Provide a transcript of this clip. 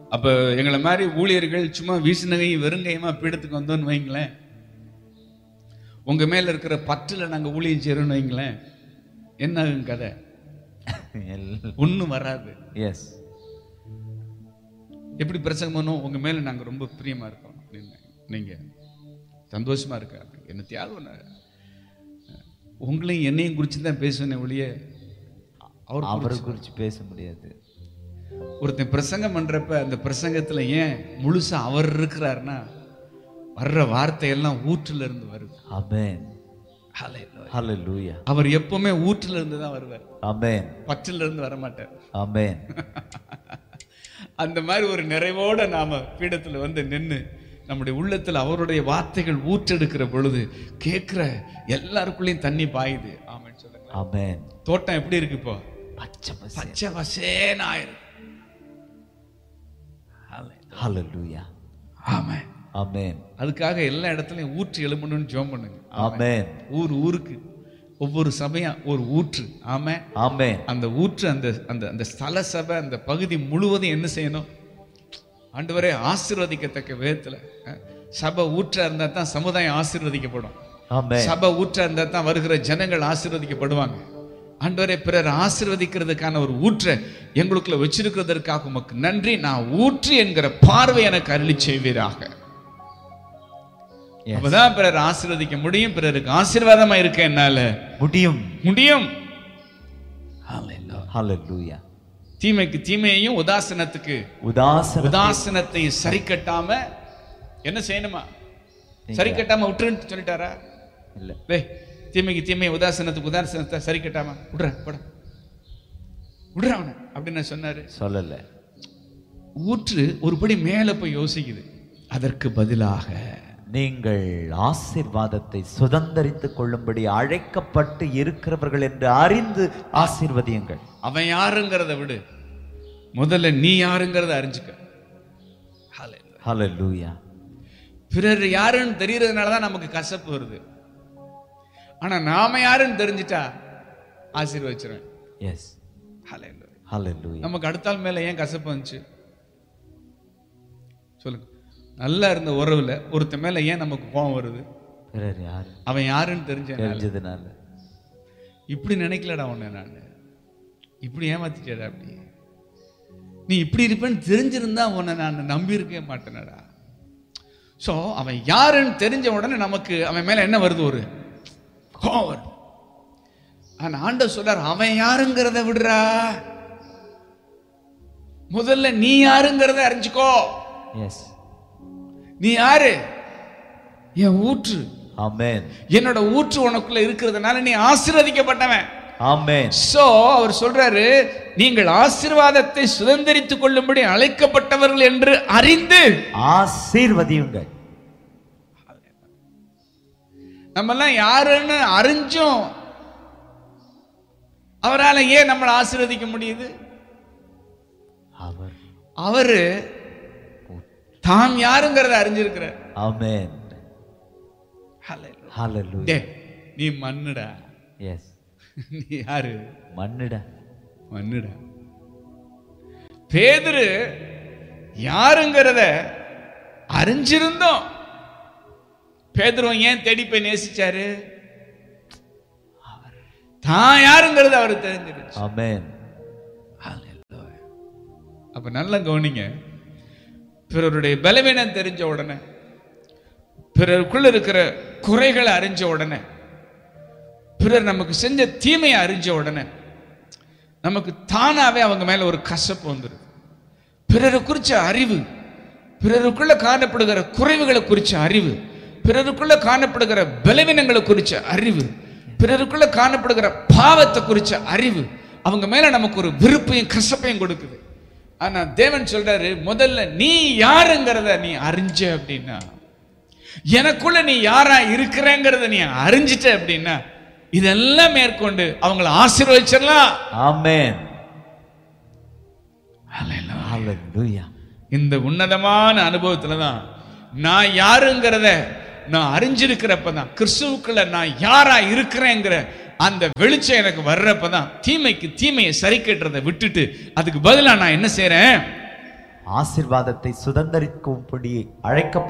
அப்ப எங்களை மாதிரி ஊழியர்கள் சும்மா வீசினகையும் வெறுங்கையுமா பீடத்துக்கு வந்தோன்னு வைங்களேன், உங்க மேல இருக்கிற பற்றுல நாங்க ஊழியம் செய்யறோம்னு வைங்களேன், என்ன ஆகும் கதை? ஒண்ணும் வராது. எஸ், எப்படி பிரசங்கம் பண்ணும்? உங்க மேல நாங்க ரொம்ப பிரியமா இருக்கோம், நீங்க சந்தோஷமா இருக்க, என்ன தியாகம். உங்களையும் என்னையும் குறிச்சு தான் பேசுவேன் ஒழிய அவரை குறிச்சு பேச முடியாது. ஒருத்தன் பிரசங்கம் பண்றப்ப அந்த பிரசங்கத்துல ஏன் முழுசா அவர் இருக்கிறாருன்னா, வர்ற வார்த்தையெல்லாம் ஊற்றுல இருந்து வருது. ஆமென், ஹல்லேலூயா. அவர் எப்பவுமே ஊற்றுல இருந்து தான் வருவார். ஆமென், பற்றில இருந்து வர மாட்டார். ஆமென். அந்த மாதிரி ஒரு நிறைவோட நாம பீடத்துல வந்து நின்று நம்முடைய உள்ளத்துல அவருடைய வார்த்தைகள் ஊற்றெடுக்கிற பொழுது கேட்கிற எல்லாருக்குள்ளேயும் தண்ணி பாயுது. ஆமென் சொல்லுங்க. ஆமென். தோட்டம் எப்படி இருக்கு இப்போ? பச்சை பசேன்னு ஆயிருக்கு. ஹல்லேலூயா. ஆமென், ஆமென். அதுக்காக எல்லா இடத்துலயும் ஊற்று எழும்பணும்னு ஜெபம் பண்ணுங்க. ஆமென். ஊருக்கு ஒவ்வொரு சபையா ஒரு ஊற்று. ஆமென், ஆமென். அந்த ஊற்று அந்த அந்த ஸ்தல சபை அந்த பகுதி முழுவதும் என்ன செய்யணும்? ஆண்டவரே ஆசீர்வதிக்கத்தக்க விதத்துல சபை ஊற்றா இருந்தா தான் சமுதாயம் ஆசீர்வதிக்கப்படும். சபை ஊற்றா இருந்தா தான் வருகிற ஜனங்கள் ஆசீர்வதிக்கப்படுவாங்க. ஆண்டவரே, பிறர் ஆசீர்வதிக்கிறதுக்கான ஒரு ஊற்றை எங்களுக்குள்ள வச்சிருக்கிறதற்காக உமக்கு நன்றி. நான் ஊற்று என்கிற பார்வை எனக்கு அருளி செய்வீராக. அப்பதான் பிறர் ஆசீர்வதிக்க முடியும், பிறருக்கு ஆசீர்வாதமா இருக்க என்னால முடியும். ஹல்லேலூயா. தீமைக்கு தீமையையும் உதாசனத்துக்கு உதாசனத்தையும் சரி கட்டாம என்ன செய்யணுமா? சரி கட்டாம விட்டுருன்னு சொல்லிட்டாரா? இல்ல, தீமைக்கு தீமையை உதாசனத்துக்கு உதாசனத்தை சரி கட்டாம விடுற அவனை அப்படின்னு சொன்னாரு? சொல்லல. ஊற்று ஒருபடி மேல போய் யோசிக்குது. அதற்கு பதிலாக நீங்கள் ஆசீர்வாதத்தை சுதந்தரித்துக் கொள்ளும்படி அழைக்கப்பட்டு இருக்கிறவர்கள் என்று அறிந்து ஆசீர்வதியுங்கள். அவன் யாருங்கிறத விடு, முதல்ல நீ யாருங்கிறத அறிஞ்சுக்க. ஹல்லேலூயா. பிறர் யாருன்னு தெரியறதுனாலதான் நமக்கு கசப்பு வருது. ஆனா நாம யாருன்னு தெரிஞ்சிட்டா ஆசீர்வதிச்சிருவேன். எஸ், ஹல்லேலூயா. நமக்கு அடுத்தால் மேல ஏன் கசப்பு வந்துச்சு சொல்லுங்க? நல்லா இருந்த உறவுல ஒருத்த மேல ஏன் நமக்கு கோபம் வருது? அவன் யாருன்னு தெரிஞ்சதுனால. இப்படி நினைக்கலடா உன்ன, நான் இப்படி ஏமாத்திட்டா, அப்படி நீ இப்படி இருப்பேன்னு தெரிஞ்சிருந்தா உன்னை நான் நம்பி இருக்கவே மாட்டேனடா. சோ அவன் யாருன்னு தெரிஞ்ச உடனே நமக்கு அவன் மேல என்ன வருது? ஒரு கோபம் வருது. ஆனா ஆண்டவர் சொல்றார், அவன் யாருங்கிறத விடுறா, முதல்ல நீ யாருங்கிறத அறிஞ்சுக்கோ. எஸ், நீ யாரு? என் ஊற்று. ஆமென். என்னோட ஊற்று உனக்குள்ள இருக்கிறதுனால நீ ஆசீர்வதிக்கப்பட்டவன். ஆமென். சோ அவர் சொல்றாரு, நீங்கள் ஆசீர்வாதத்தை சுதந்தரித்துக் கொள்ளும்படி அழைக்கப்பட்டவர்கள் என்று அறிந்து ஆசீர்வதியுங்கள். நம்ம எல்லாம் யாருன்னு அறிஞ்சும் அவரால் ஏன் நம்மளை ஆசீர்வதிக்க முடியுது? அவரு தாம் யாருங்கிறத அறிஞ்சிருக்கிறார். ஆமென், ஹல்லேலூயா. நீ மண்ணுடா. எஸ், நீ யாரு? மண்ணுடா. பேதுரு யாருங்கிறத அறிஞ்சிருந்தோம். பேதுரு ஏன் தேடி போய் நேசிச்சாரு? தான் யாருங்கிறது அவருக்கு தெரிஞ்சிருச்சு. ஆமென், ஹல்லேலூயா. அப்ப நல்லா கவனிங்க. பிறருடைய பலவீனம் தெரிஞ்ச உடனே, பிறருக்குள்ள இருக்கிற குறைகளை அறிஞ்ச உடனே, பிறர் நமக்கு செஞ்ச தீமையை அறிஞ்ச உடனே நமக்கு தானாவே அவங்க மேல ஒரு கசப்பு வந்துடும். பிறரை குறிச்ச அறிவு, பிறருக்குள்ள காணப்படுகிற குறைவுகளை குறிச்ச அறிவு, பிறருக்குள்ள காணப்படுகிற பலவீனங்களை குறிச்ச அறிவு, பிறருக்குள்ள காணப்படுகிற பாவத்தை குறிச்ச அறிவு அவங்க மேல நமக்கு ஒரு விருப்பையும் கசப்பையும் கொடுக்குது. ஆனா தேவன் சொல்றாரு, முதல்ல நீ யாருங்கிறத நீ அறிஞ்ச அப்படின்னா, எனக்குள்ள நீ யாரா இருக்கிறேங்கிறத நீ அறிஞ்சிட்ட அப்படின்னா, இதெல்லாம் மேற்கொண்டு அவங்களை ஆசீர்வதிச்சிடலாம். ஆமென், ஹல்லேலூயா. இந்த உன்னதமான அனுபவத்துலதான் நான் யாருங்கிறத நான் அறிஞ்சிருக்கிறப்பதான், கிறிஸ்துவுக்குள்ள நான் யாரா இருக்கிறேங்கிற அந்த வெளிச்சம் எனக்கு வர்றப்பதான் தீமைக்கு தீமையை சரி கட்டுறதை விட்டுட்டு அதுக்கு பதிலா நான் என்ன செய்றேன்? ஆசீர்வாதத்தை சுதந்தரிக்கும்படி அழைக்கப்பட்ட